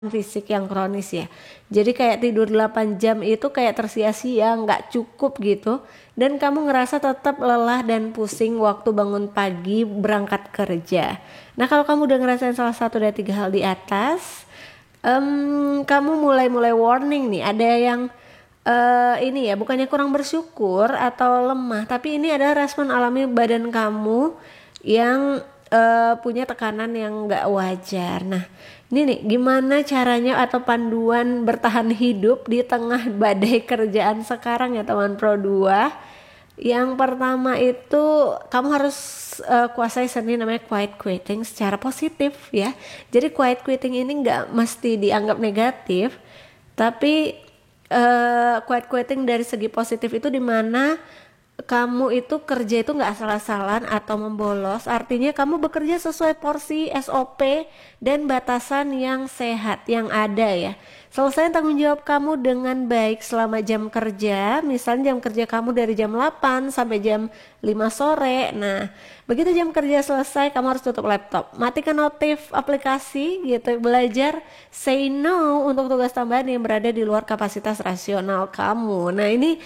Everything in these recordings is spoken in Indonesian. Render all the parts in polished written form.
fisik yang kronis ya. Jadi kayak tidur 8 jam itu kayak tersia-sia, nggak cukup gitu. Dan kamu ngerasa tetap lelah dan pusing waktu bangun pagi berangkat kerja. Nah kalau kamu udah ngerasain salah satu dari 3 hal di atas, kamu mulai warning nih. Ada yang ini ya, bukannya kurang bersyukur atau lemah, tapi ini adalah respon alami badan kamu yang punya tekanan yang nggak wajar. Nah ini nih gimana caranya atau panduan bertahan hidup di tengah badai kerjaan sekarang ya teman Pro 2. Yang pertama itu kamu harus kuasai seni namanya quiet quitting secara positif ya. Jadi quiet quitting ini nggak mesti dianggap negatif, tapi quiet quitting dari segi positif itu dimana kamu itu kerja itu nggak asal-asalan atau membolos, artinya kamu bekerja sesuai porsi SOP dan batasan yang sehat yang ada ya. Selesai tanggung jawab kamu dengan baik selama jam kerja, misalnya jam kerja kamu dari jam 8 sampai jam 5 sore. Nah, begitu jam kerja selesai kamu harus tutup laptop, matikan notif aplikasi gitu, belajar say no untuk tugas tambahan yang berada di luar kapasitas rasional kamu. Nah, ini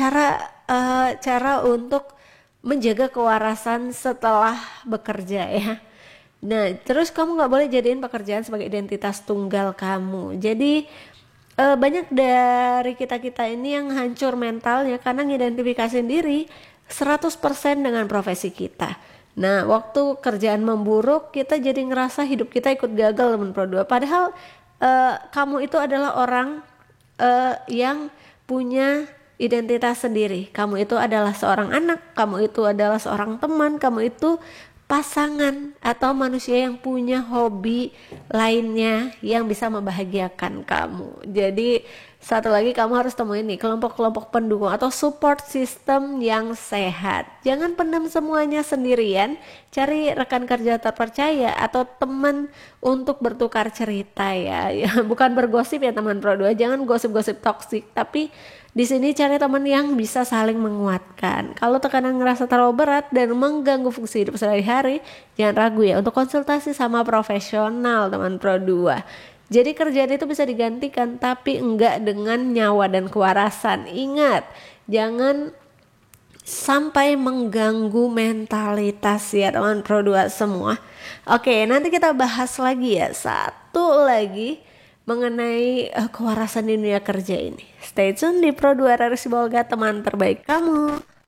cara untuk menjaga kewarasan setelah bekerja ya. Nah terus kamu nggak boleh jadiin pekerjaan sebagai identitas tunggal kamu. Jadi banyak dari kita ini yang hancur mentalnya karena ngidentifikasi diri 100% dengan profesi kita. Nah waktu kerjaan memburuk kita jadi ngerasa hidup kita ikut gagal teman Pro 2. Padahal kamu itu adalah orang yang punya identitas sendiri. Kamu itu adalah seorang anak, kamu itu adalah seorang teman, kamu itu pasangan atau manusia yang punya hobi lainnya yang bisa membahagiakan kamu. Jadi satu lagi kamu harus temuin nih kelompok-kelompok pendukung atau support system yang sehat. Jangan pendam semuanya sendirian, cari rekan kerja terpercaya atau teman untuk bertukar cerita ya. Ya bukan bergosip ya teman Pro 2, jangan gosip-gosip toksik, tapi di sini cari teman yang bisa saling menguatkan. Kalau tekanan ngerasa terlalu berat dan mengganggu fungsi hidup sehari-hari, jangan ragu ya untuk konsultasi sama profesional teman Pro 2. Jadi kerjaan itu bisa digantikan tapi enggak dengan nyawa dan kewarasan. Ingat, jangan sampai mengganggu mentalitas ya teman Pro 2 semua. Oke, nanti kita bahas lagi ya. Satu lagi mengenai kewarasan di dunia kerja ini. Stay tune di Pro 2 Rarisi Bolga, teman terbaik kamu.